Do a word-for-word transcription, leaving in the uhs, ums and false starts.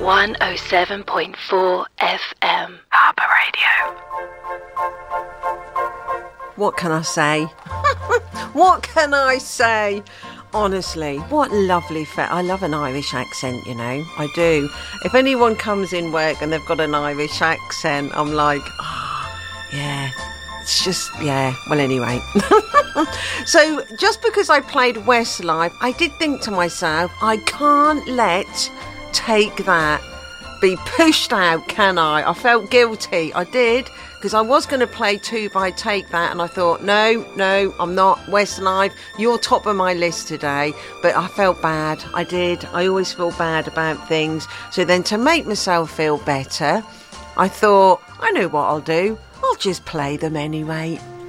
one oh seven point four F M. Harbour Radio. What can I say? What can I say? Honestly, what lovely fe- I love an Irish accent, you know. I do. If anyone comes in work and they've got an Irish accent, I'm like, oh, yeah. It's just, yeah. Well, anyway. So, just because I played Westlife, I did think to myself, I can't let Take That be pushed out, can I? I felt guilty. I did. Because I was going to play Two by Take That, and I thought, no, no, I'm not. Westlife, you're top of my list today. But I felt bad. I did. I always feel bad about things. So then to make myself feel better, I thought, I know what I'll do. I'll just play them anyway.